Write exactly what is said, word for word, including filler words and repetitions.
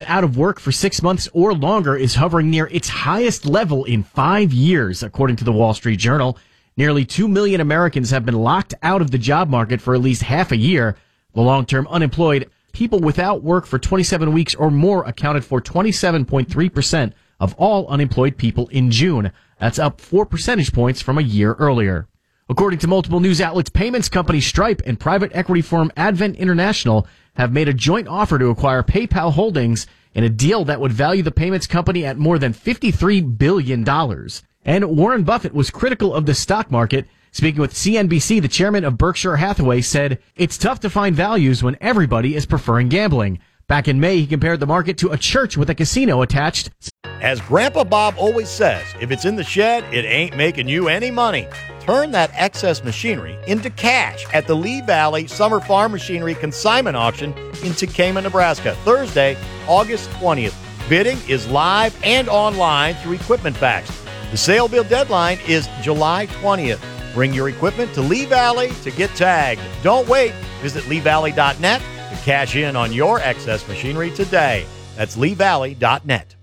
out of work for six months or longer is hovering near its highest level in five years, according to the Wall Street Journal. Nearly two million Americans have been locked out of the job market for at least half a year. The long-term unemployed, people without work for twenty-seven weeks or more, accounted for twenty-seven point three percent of all unemployed people in June. That's up four percentage points from a year earlier. According to multiple news outlets, payments company Stripe and private equity firm Advent International have made a joint offer to acquire PayPal Holdings in a deal that would value the payments company at more than fifty-three billion dollars. And Warren Buffett was critical of the stock market. Speaking with C N B C, the chairman of Berkshire Hathaway said, "It's tough to find values when everybody is preferring gambling." Back in May, he compared the market to a church with a casino attached. As Grandpa Bob always says, if it's in the shed, it ain't making you any money. Turn that excess machinery into cash at the Lee Valley Summer Farm Machinery Consignment Auction in Tekamah, Nebraska, Thursday, August twentieth. Bidding is live and online through Equipment Facts. The sale bid deadline is July twentieth. Bring your equipment to Lee Valley to get tagged. Don't wait. Visit lee valley dot net to cash in on your excess machinery today. That's lee valley dot net.